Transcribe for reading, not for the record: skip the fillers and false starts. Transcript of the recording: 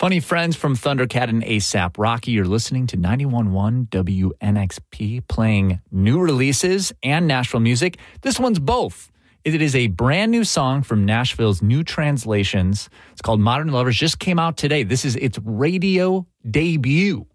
Funny friends from Thundercat and ASAP Rocky, you're listening to 91.1 WNXP, playing new releases and Nashville music. This one's both. It is a brand new song from Nashville's New Translations. It's called Modern Lovers. Just came out today. This is its radio debut.